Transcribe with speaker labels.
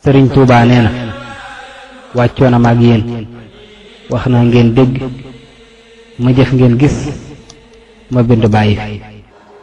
Speaker 1: sëriñ Tuubaa nee na wàccoon na ak yéen wax na ngeen dégg ma jëf ngeen gis ma bind bàyyi fi